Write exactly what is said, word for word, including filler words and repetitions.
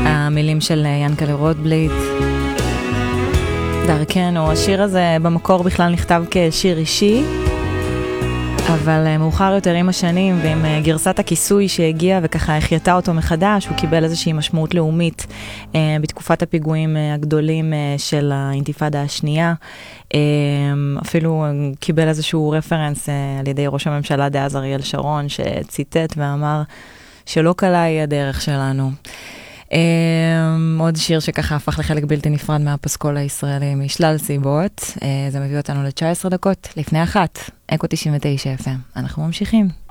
המילים של ינקלה רוטבליט. דרכנו, השיר הזה במקור בכלל נכתב כשיר אישי, אבל מאוחר יותר עם השנים ועם גרסת הכיסוי שהגיעה וככה החייתה אותו מחדש, הוא קיבל איזושהי משמעות לאומית בתקופת הפיגועים הגדולים של האינתיפאדה השנייה. אפילו קיבל איזשהו רפרנס על ידי ראש הממשלה דאז אריאל שרון, שציטט ואמר שלא קלה היא הדרך שלנו. עוד שיר שככה הפך לחלק בלתי נפרד מהפסקול הישראלי משלל סיבות. זה מביא אותנו ל-תשע עשרה דקות לפני אחת. אקו תשעים ותשע אף אם. אנחנו ממשיכים.